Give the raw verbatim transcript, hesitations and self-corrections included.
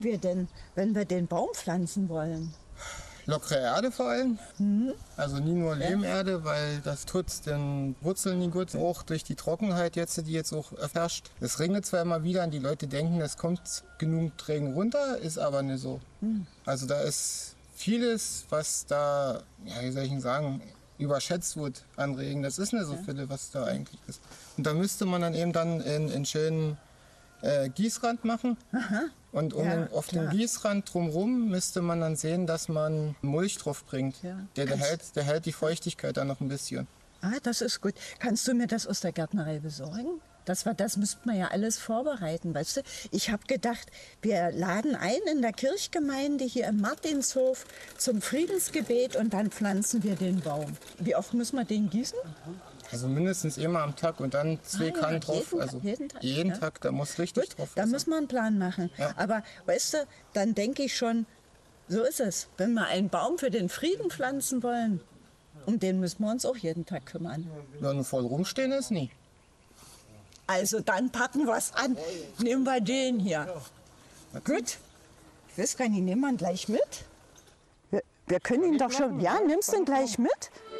Wir denn, wenn wir den Baum pflanzen wollen? Lockere Erde vor allem, Mhm. also nie nur Lehmerde, weil das tut den Wurzeln nicht gut, auch durch die Trockenheit jetzt, die jetzt auch herrscht. Es regnet zwar immer wieder und die Leute denken, es kommt genug Regen runter, ist aber nicht so. Mhm. Also da ist vieles, was da, ja, wie soll ich denn sagen, überschätzt wird an Regen. Das ist nicht so viel, was da eigentlich ist. Und da müsste man dann eben dann in, in schönen äh, Gießrand machen. Aha. Und um Ja, den, auf klar. den Gießrand drumherum müsste man dann sehen, dass man Mulch drauf bringt. Ja. Der, der, hält, der hält die Feuchtigkeit dann noch ein bisschen. Ah, das ist gut. Kannst du mir das aus der Gärtnerei besorgen? Das, war, das müsste man ja alles vorbereiten, weißt du? Ich habe gedacht, wir laden ein in der Kirchgemeinde hier im Martinshof zum Friedensgebet und dann pflanzen wir den Baum. Wie oft müssen wir den gießen? Also mindestens immer am Tag und dann zwei Ah, ja, Kannen drauf. jeden- also jeden Tag, jeden ja. Tag, da muss richtig Gut, drauf da sein. müssen wir einen Plan machen. Ja. Aber weißt du, dann denke ich schon, so ist es. Wenn wir einen Baum für den Frieden pflanzen wollen, um den müssen wir uns auch jeden Tag kümmern. Ja, nur voll rumstehen ist nie. Also dann packen wir es an. Nehmen wir den hier. Gut. Ich weiß gar nicht, nehmen wir ihn gleich mit? Wir, wir können ihn doch schon... Ja, nimmst du ihn gleich mit?